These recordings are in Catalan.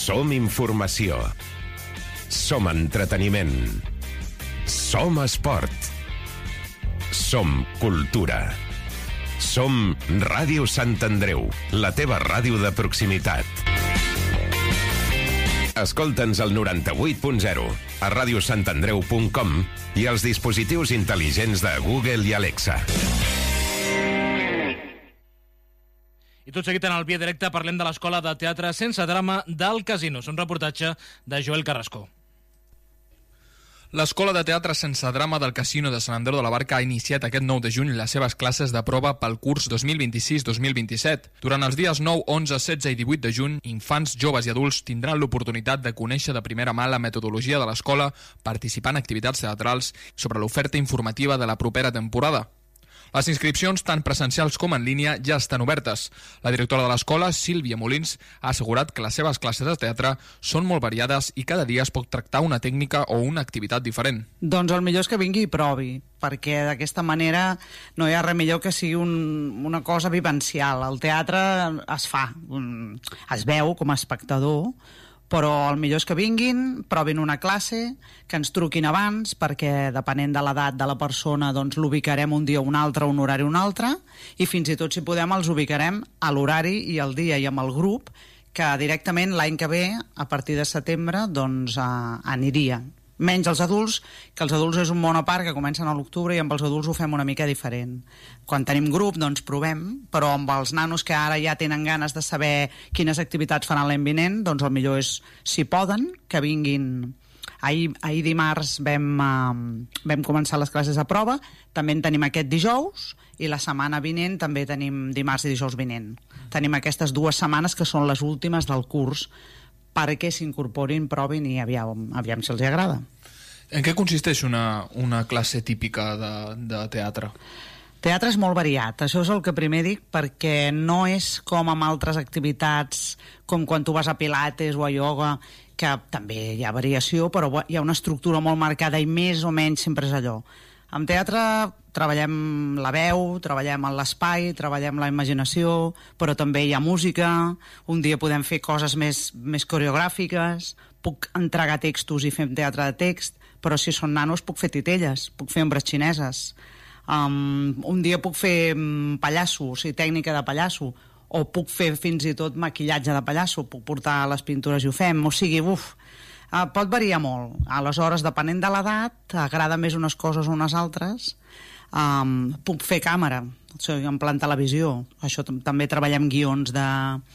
Som informació. Som entreteniment. Som esport. Som cultura. Som Ràdio Sant Andreu, la teva ràdio de proximitat. Escolta'ns al 98.0, a radiosantandreu.com i als dispositius intel·ligents de Google i Alexa. I tot seguit en el Via Directe parlem de l'Escola de Teatre Sense Drama del Casino. És un reportatge de Joel Carrasco. L'Escola de Teatre Sense Drama del Casino de Sant Andreu de la Barca ha iniciat aquest 9 de juny les seves classes de prova pel curs 2026-2027. Durant els dies 9, 11, 16 i 18 de juny, infants, joves i adults tindran l'oportunitat de conèixer de primera mà la metodologia de l'escola, participar en activitats teatrals sobre l'oferta informativa de la propera temporada. Les inscripcions, tant presencials com en línia, ja estan obertes. La directora de l'escola, Sílvia Molins, ha assegurat que les seves classes de teatre són molt variades i cada dia es pot tractar una tècnica o una activitat diferent. Doncs el millor és que vingui i provi, perquè d'aquesta manera no hi ha res millor que sigui una cosa vivencial. El teatre es fa, es veu com a espectador, però el millor és que vinguin, provin una classe, que ens truquin abans, perquè depenent de l'edat de la persona doncs l'ubicarem un dia o un altre, un horari o un altre, i fins i tot, si podem, els ubicarem a l'horari i al dia i amb el grup, que directament l'any que ve, a partir de setembre, doncs aniria. Menys els adults, que els adults és un món a part que comencen a l'octubre i amb els adults ho fem una mica diferent. Quan tenim grup, doncs provem, però amb els nanos que ara ja tenen ganes de saber quines activitats faran l'any vinent, doncs el millor és, si poden, que vinguin. Ahir dimarts vam començar les classes a prova, també en tenim aquest dijous, i la setmana vinent també tenim dimarts i dijous vinent. Tenim aquestes 2 setmanes que són les últimes del curs, perquè s'incorporin, provin i aviam si els agrada. En què consisteix una classe típica de teatre? Teatre és molt variat, això és el que primer dic, perquè no és com amb altres activitats, com quan tu vas a pilates o a ioga, que també hi ha variació, però hi ha una estructura molt marcada i més o menys sempre és allò. En teatre treballem la veu, treballem l'espai, treballem la imaginació, però també hi ha música, un dia podem fer coses més coreogràfiques, puc entregar textos i fer teatre de text, però si són nanos puc fer titelles, puc fer ombres xineses, un dia puc fer pallasso, o sigui, tècnica de pallasso, o puc fer fins i tot maquillatge de pallasso, puc portar les pintures i ho fem, o sigui, pot variar molt. Aleshores, depenent de l'edat, agrada més unes coses o unes altres. Puc fer càmera, o sigui, en plan televisió. Això també treballem guions de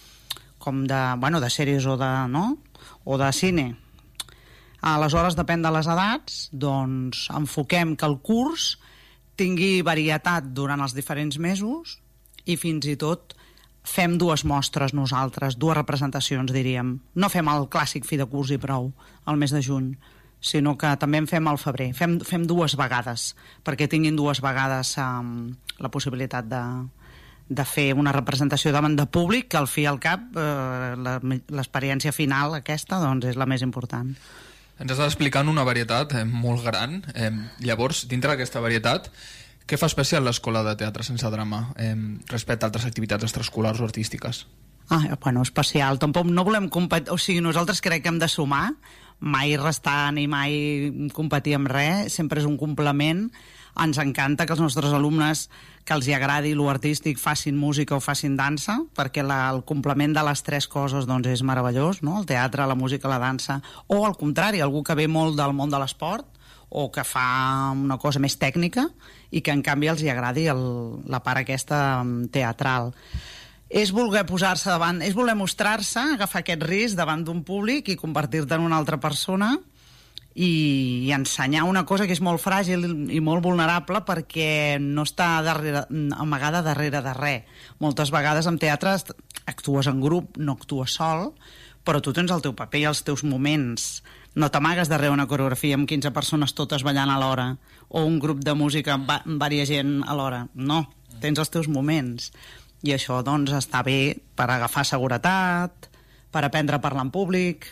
sèries o de cine. Aleshores, depèn de les edats, doncs enfoquem que el curs tingui varietat durant els diferents mesos i fins i tot fem 2 mostres nosaltres, 2 representacions, diríem. No fem el clàssic fi de curs i prou, al mes de juny, sinó que també en fem al febrer. Fem 2 vegades, perquè tinguin 2 vegades la possibilitat de fer una representació davant de públic, que al fi i al cap l'experiència final aquesta doncs, és la més important. Ens estàs explicant una varietat molt gran. Llavors, dintre d'aquesta varietat, què fa especial l'Escola de Teatre Sense Drama respecte a altres activitats extraescolars o artístiques? Especial. Tampoc no volem competir, o sigui, nosaltres crec que hem de sumar, mai restar ni mai competir amb res, sempre és un complement. Ens encanta que els nostres alumnes, que els hi agradi l'artístic, facin música o facin dansa, perquè el complement de les 3 coses doncs, és meravellós, no? El teatre, la música, la dansa, o al contrari, algú que ve molt del món de l'esport, o que fa una cosa més tècnica i que en canvi els hi agradi la part aquesta teatral. És voler posar-se davant, és voler mostrar-se, agafar aquest risc davant d'un públic i convertir-te en una altra persona i ensenyar una cosa que és molt fràgil i molt vulnerable perquè no està amagada darrere de res. Moltes vegades en teatre actues en grup, no actues sol, però tu tens el teu paper i els teus moments. No t'amagues darrere una coreografia amb 15 persones totes ballant alhora o un grup de música amb vària gent alhora. No, tens els teus moments. I això, doncs, està bé per agafar seguretat, per aprendre a parlar en públic,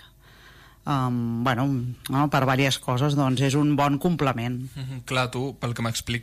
per diverses coses, doncs és un bon complement. Clar, tu, pel que m'expliques,